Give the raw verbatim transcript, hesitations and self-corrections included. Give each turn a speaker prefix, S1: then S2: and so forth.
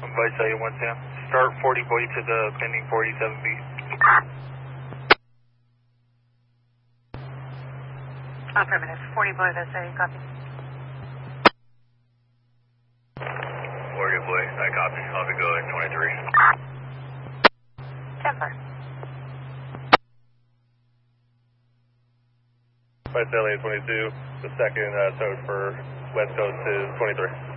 S1: Vice one ten. Start forty buoy to the pending forty-seven B.
S2: Affirmative. forty buoy, that's a copy.
S1: forty buoy, I copy. I'll be going twenty-three.
S2: Temper.
S3: Vice L A twenty-two, the second uh, towed for West Coast is twenty-three.